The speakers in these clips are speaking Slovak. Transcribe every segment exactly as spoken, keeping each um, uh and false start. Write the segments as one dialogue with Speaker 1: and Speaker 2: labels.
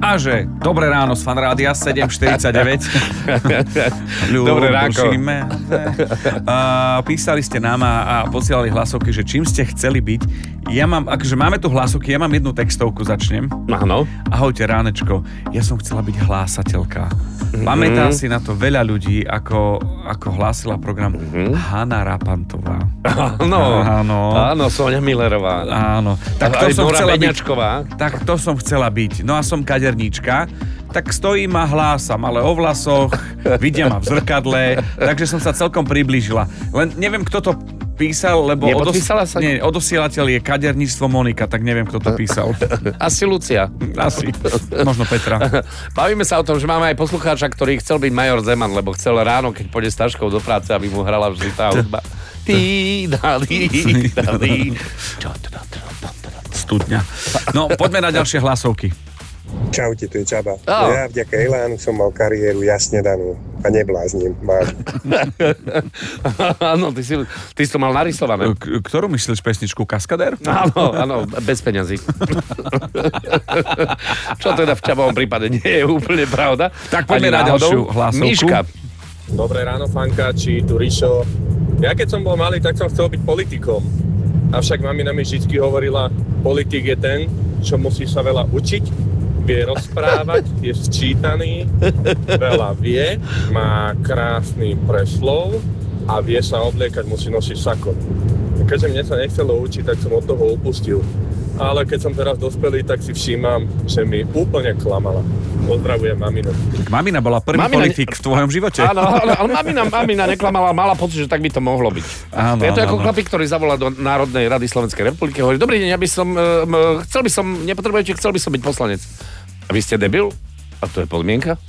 Speaker 1: A že dobré ráno z Fanrádia sedem štyridsaťdeväť.
Speaker 2: Dobré ránko.
Speaker 1: Uh, písali ste nám a, a posielali hlasovky, že čím ste chceli byť. Ja mám, akože máme tu hlasovky, ja mám jednu textovku, začnem.
Speaker 2: Áno.
Speaker 1: Ahojte, ránečko. Ja som chcela byť hlásateľka. Mm-hmm. Pamätá si na to veľa ľudí, ako, ako hlásila program mm-hmm. Hanna Rapantová.
Speaker 2: Áno, áno. Áno, Soňa Millerová.
Speaker 1: Áno. Tak to
Speaker 2: aj
Speaker 1: som
Speaker 2: Nora
Speaker 1: chcela
Speaker 2: Beňačková.
Speaker 1: byť. Tak to som chcela byť. No a som kaderníčka. Tak stojím a hlásam, ale o vlasoch, vidia ma v zrkadle, takže som sa celkom priblížila. Len neviem, kto to písal, lebo odos-
Speaker 2: sa?
Speaker 1: nie, odosielateľ je kaderníctvo Monika, tak neviem, kto to písal.
Speaker 2: Asi Lucia.
Speaker 1: Asi. Možno Petra.
Speaker 2: Bavíme sa o tom, že máme aj poslucháča, ktorý chcel byť major Zeman, lebo chcel ráno, keď pôjde s taškou do práce, aby mu hrala vždy tá hudba. Tí, dali, dali.
Speaker 1: Studňa. No, poďme na ďalšie hlasovky.
Speaker 3: Čaute, tu je Čaba.
Speaker 2: Oh.
Speaker 3: Ja vďaka Elánu som mal kariéru jasne danú a neblázním. Mám.
Speaker 2: Áno, ty si, ty si to mal narysované.
Speaker 1: K- ktorú myslíš pesničku? Kaskadér?
Speaker 2: Áno, áno, bez peňazí. Čo teda v Čabovom prípade nie je úplne pravda.
Speaker 1: Tak poďme na ďalšiu hlasovku.
Speaker 2: Miška.
Speaker 4: Dobré ráno, fankáči, tu Rišo. Ja keď som bol malý, tak som chcel byť politikom. Avšak mamina mi vždy hovorila, politik je ten, čo musí sa veľa učiť, vie rozprávať, je sčítaný, veľa vie, má krásny preslov a vie sa obliekať, musí nosiť sako. Keďže mne sa nechcelo učiť, tak som od toho upustil. Ale keď som teraz dospelý, tak si všímam, že mi úplne klamala. Pozdravujem maminu.
Speaker 1: Mamina bola prvý mamina politik ne... v tvojom živote.
Speaker 2: Áno, ale, ale mamina, mamina neklamala, mala pocit, že tak by to mohlo byť.
Speaker 1: Áno,
Speaker 2: je to
Speaker 1: áno,
Speaker 2: ako
Speaker 1: áno.
Speaker 2: chlapík, ktorý zavolá do Národnej rady Slovenskej republiky a hovorí, dobrý deň, ja by som, um, chcel by som, nepotrebujete, chcel by som byť poslanec. A vy ste debil? A to je podmienka?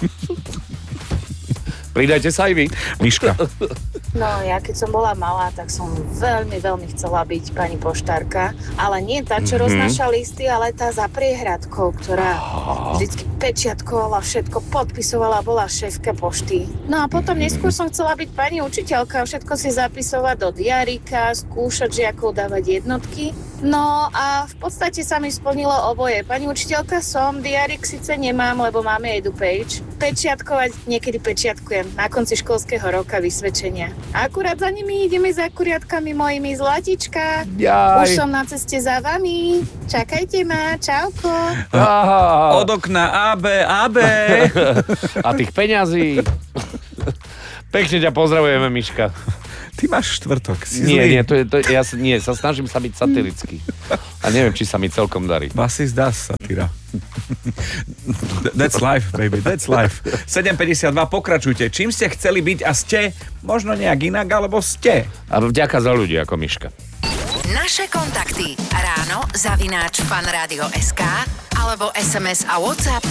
Speaker 2: Pridajte sa aj vy.
Speaker 1: Miška.
Speaker 5: No, ja keď som bola malá, tak som veľmi, veľmi chcela byť pani poštárka, ale nie tá, čo mm-hmm. roznáša listy, ale tá za priehradkou, ktorá vždycky pečiatkovala, všetko podpisovala, bola šéfka pošty. No a potom neskôr som chcela byť pani učiteľka, všetko si zapisovať do diarika, skúšať žiakov dávať jednotky. No a v podstate sa mi splnilo oboje. Pani učiteľka som, diarik síce nemám, lebo máme EduPage. Pečiatkovať niekedy pečiatkujem na konci školského roka vysvedčenia. A akurát za nimi ideme za kuriatkami mojimi zlatička.
Speaker 2: Jaj.
Speaker 5: Už som na ceste za vami. Čakajte ma, čauko.
Speaker 2: Aha.
Speaker 1: Od okna á bé, á bé.
Speaker 2: A tých peňazí. Pekne ťa pozdravujeme, Miška.
Speaker 1: Ty máš štvrtok. Si
Speaker 2: nie,
Speaker 1: zlý.
Speaker 2: nie, to je, to je, ja sa, nie, sa snažím sa byť satirický. A neviem, či sa mi celkom darí.
Speaker 1: Vás si zdá satíra. That's life, baby, that's life. sedem päťdesiatdva, pokračujte. Čím ste chceli byť a ste, možno nejak inak, alebo ste.
Speaker 2: A vďaka za ľudí, ako Miška.
Speaker 6: Naše kontakty ráno zavináč fanradio bodka es ká alebo es em es a WhatsApp